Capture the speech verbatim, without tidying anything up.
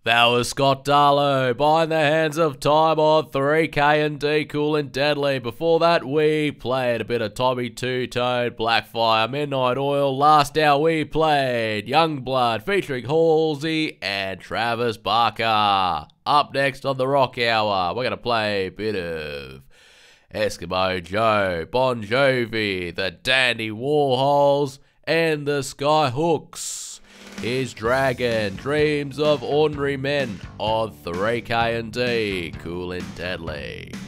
That was Scott Darlow, Behind the Hands of Time on three K and D, Cool and Deadly. Before that, we played a bit of Tommy Two Tone, Blackfire, Midnight Oil. Last hour, we played Youngblood featuring Halsey and Travis Barker. Up next on the Rock Hour, we're going to play a bit of Eskimo Joe, Bon Jovi, the Dandy Warhols, and the Skyhooks. Here's Dragon, Dreams of Ordinary Men on three K and D, Cool and Deadly.